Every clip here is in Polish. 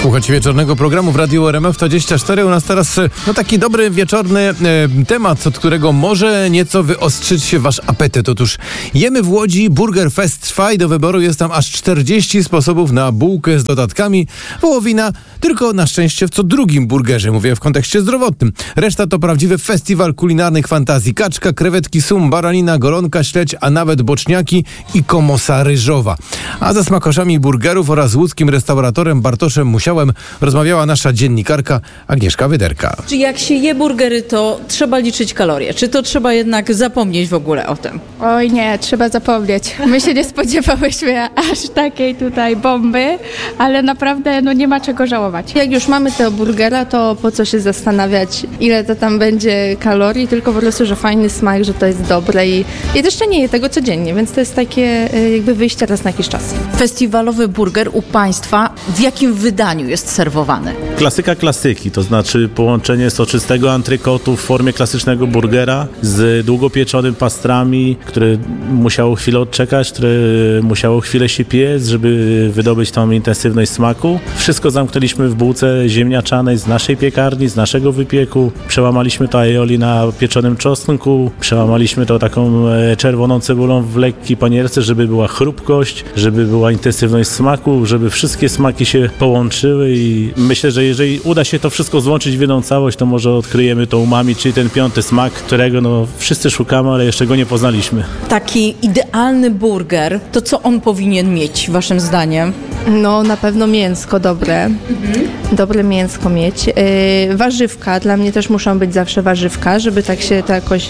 Słuchajcie wieczornego programu w Radiu RMF24. U nas teraz taki dobry wieczorny temat, od którego może nieco wyostrzyć się wasz apetyt. Otóż jemy w Łodzi, Burger Fest trwa i do wyboru jest tam aż 40 sposobów na bułkę z dodatkami. Wołowina tylko na szczęście w co drugim burgerze, mówię w kontekście zdrowotnym. Reszta to prawdziwy festiwal kulinarnych fantazji. Kaczka, krewetki, sum, baranina, golonka, śledź, a nawet boczniaki i komosa ryżowa. A ze smakoszami burgerów oraz łódzkim restauratorem Bartoszem Musiałem rozmawiała nasza dziennikarka Agnieszka Wyderka. Czy jak się je burgery, to trzeba liczyć kalorie? Czy to trzeba jednak zapomnieć w ogóle o tym? Oj nie, trzeba zapomnieć. My się nie spodziewałyśmy aż takiej tutaj bomby, ale naprawdę nie ma czego żałować. Jak już mamy tego burgera, to po co się zastanawiać, ile to tam będzie kalorii, tylko po prostu, że fajny smak, że to jest dobre i też nie je tego codziennie, więc to jest takie jakby wyjście raz na jakiś czas. Festiwalowy burger u Państwa w jakim wydaniu jest serwowany? Klasyka klasyki, to znaczy połączenie soczystego antrykotu w formie klasycznego burgera z długopieczonym pastrami, które musiało chwilę odczekać, które musiało chwilę się piec, żeby wydobyć tą intensywność smaku. Wszystko zamknęliśmy w bułce ziemniaczanej z naszej piekarni, z naszego wypieku. Przełamaliśmy to aioli na pieczonym czosnku, przełamaliśmy to taką czerwoną cebulą w lekkiej panierce, żeby była chrupkość, żeby była intensywność smaku, żeby wszystkie smaki się połączyły i myślę, że jeżeli uda się to wszystko złączyć w jedną całość, to może odkryjemy to umami, czyli ten piąty smak, którego wszyscy szukamy, ale jeszcze go nie poznaliśmy. Taki idealny burger, to co on powinien mieć waszym zdaniem? Na pewno mięsko dobre. Dobre mięsko mieć. Warzywka, dla mnie też muszą być zawsze warzywka, żeby tak się to jakoś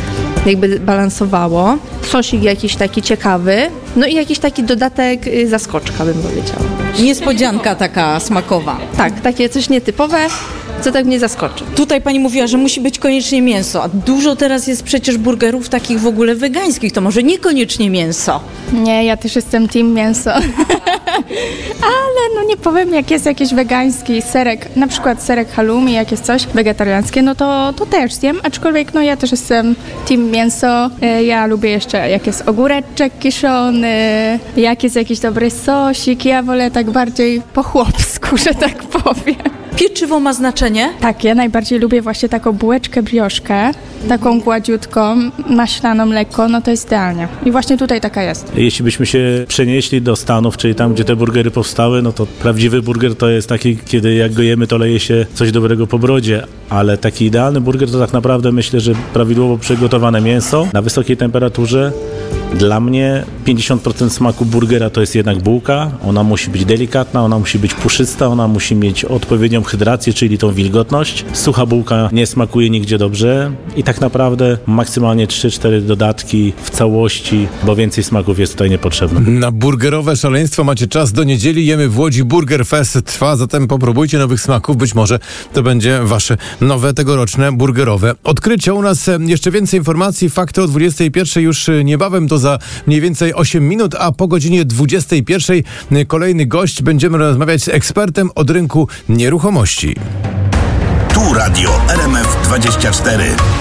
jakby balansowało. Sosik jakiś taki ciekawy. I jakiś taki dodatek zaskoczka, bym powiedziała. Niespodzianka taka smakowa. Tak, takie coś nietypowe, co tak mnie zaskoczy. Tutaj pani mówiła, że musi być koniecznie mięso, a dużo teraz jest przecież burgerów takich w ogóle wegańskich, to może niekoniecznie mięso. Nie, ja też jestem team mięso. Ale nie powiem, jak jest jakiś wegański serek, na przykład serek halloumi, jak jest coś wegetariańskie, to też zjem, aczkolwiek ja też jestem team mięso. Ja lubię jeszcze, jak jest ogóreczek kiszony, jak jest jakiś dobry sosik, ja wolę tak bardziej po chłopsku, że tak powiem. Pieczywo ma znaczenie? Tak, ja najbardziej lubię właśnie taką bułeczkę brioszkę, taką gładziutką, maślaną lekko, to jest idealnie. I właśnie tutaj taka jest. Jeśli byśmy się przenieśli do Stanów, czyli tam, gdzie te burgery powstały, to prawdziwy burger to jest taki, kiedy jak go jemy, to leje się coś dobrego po brodzie, ale taki idealny burger to tak naprawdę myślę, że prawidłowo przygotowane mięso na wysokiej temperaturze. Dla mnie 50% smaku burgera to jest jednak bułka. Ona musi być delikatna, ona musi być puszysta, ona musi mieć odpowiednią hydrację, czyli tą wilgotność. Sucha bułka nie smakuje nigdzie dobrze i tak naprawdę maksymalnie 3-4 dodatki w całości, bo więcej smaków jest tutaj niepotrzebne. Na burgerowe szaleństwo macie czas do niedzieli. Jemy w Łodzi, Burger Fest trwa, zatem popróbujcie nowych smaków. Być może to będzie wasze nowe tegoroczne burgerowe odkrycie. U nas jeszcze więcej informacji, fakty o 21 już niebawem, to za mniej więcej 8 minut, a po godzinie 21 kolejny gość. Będziemy rozmawiać z ekspertem od rynku nieruchomości. Tu Radio RMF24.